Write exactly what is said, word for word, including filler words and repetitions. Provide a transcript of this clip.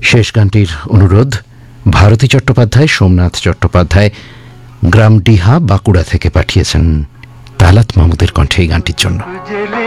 শেষ গানটির অনুরোধ ভারতী চট্টোপাধ্যায়, সোমনাথ চট্টোপাধ্যায়, গ্রাম ডিহা, বাঁকুড়া থেকে পাঠিয়েছেন। তালাত মাহমুদের কণ্ঠে এই গানটির জন্য।